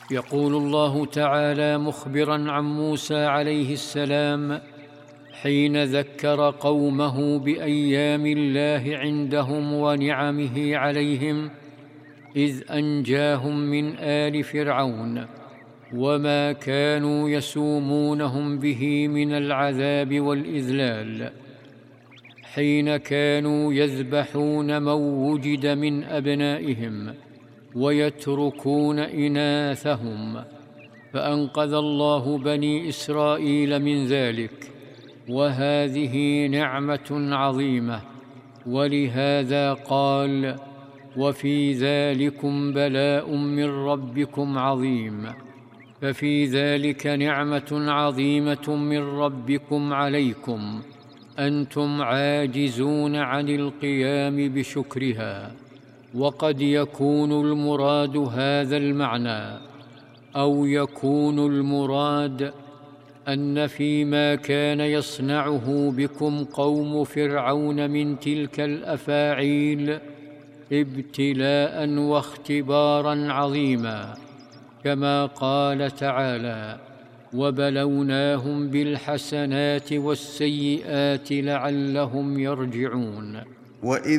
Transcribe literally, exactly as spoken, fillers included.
يقول الله تعالى مخبراً عن موسى عليه السلام حين ذكر قومه بأيام الله عندهم ونعمه عليهم إذ أنجاهم من آل فرعون وما كانوا يسومونهم به من العذاب والإذلال، حين كانوا يذبحون من وجد من أبنائهم ويتركون إناثهم، فأنقذ الله بني إسرائيل من ذلك، وهذه نعمة عظيمة. ولهذا قال: وفي ذلكم بلاء من ربكم عظيم. ففي ذلك نعمة عظيمة من ربكم عليكم أنتم عاجزون عن القيام بشكرها. وقد يكون المراد هذا المعنى، أو يكون المراد أن فيما كان يصنعه بكم قوم فرعون من تلك الأفاعيل ابتلاء واختبارا عظيما، كما قال تعالى: وبلوناهم بالحسنات والسيئات لعلهم يرجعون.